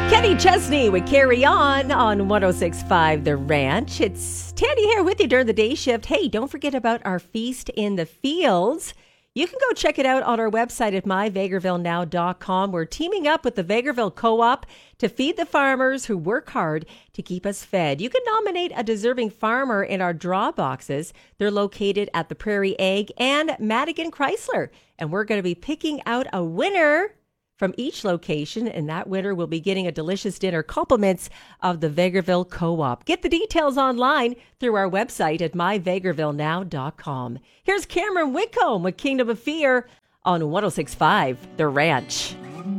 Kenny Chesney with Carry On 106.5 The Ranch. It's Tandy here with you during the day shift. Hey, don't forget about our Feast in the Fields. You can go check it out on our website at myvegrevillenow.com. We're teaming up with the Vegreville Co-op to feed the farmers who work hard to keep us fed. You can nominate a deserving farmer in our draw boxes. They're located at the Prairie Egg and Madigan Chrysler. And we're going to be picking out a winner from each location, and that winner will be getting a delicious dinner, compliments of the Vegreville Co-op. Get the details online through our website at myvegrevillenow.com. Here's Cameron Whitcomb with Kingdom of Fear on 106.5 The Ranch.